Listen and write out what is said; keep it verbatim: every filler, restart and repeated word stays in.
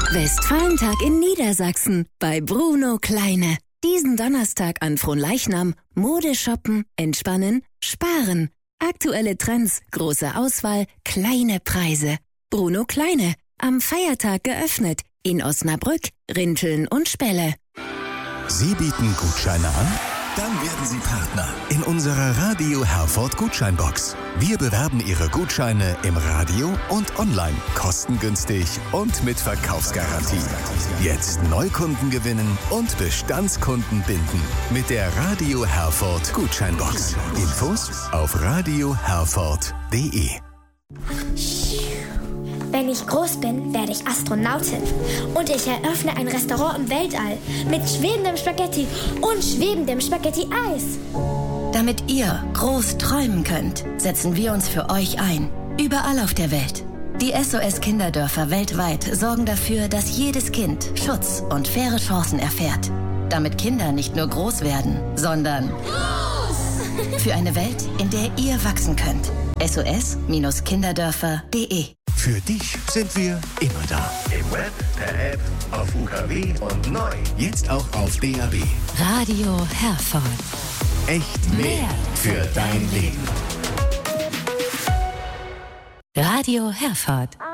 Westfalentag in Niedersachsen bei Bruno Kleine. Diesen Donnerstag an Fronleichnam Mode shoppen, entspannen, sparen. Aktuelle Trends, große Auswahl, kleine Preise. Bruno Kleine, am Feiertag geöffnet in Osnabrück, Rinteln und Spelle. Sie bieten Gutscheine an? Dann werden Sie Partner in unserer Radio Herford Gutscheinbox. Wir bewerben Ihre Gutscheine im Radio und online, kostengünstig und mit Verkaufsgarantie. Jetzt Neukunden gewinnen und Bestandskunden binden mit der Radio Herford Gutscheinbox. Infos auf radio herford punkt de. Wenn ich groß bin, werde ich Astronautin. Und ich eröffne ein Restaurant im Weltall mit schwebendem Spaghetti und schwebendem Spaghetti-Eis. Damit ihr groß träumen könnt, setzen wir uns für euch ein. Überall auf der Welt. Die S O S-Kinderdörfer weltweit sorgen dafür, dass jedes Kind Schutz und faire Chancen erfährt. Damit Kinder nicht nur groß werden, sondern groß! Für eine Welt, in der ihr wachsen könnt. S O S Kinderdörfer punkt de. Für dich sind wir immer da. Im Web, per App, auf U K W und neu. Jetzt auch auf D A B. Radio Herford. Echt mehr für dein Leben. Radio Herford.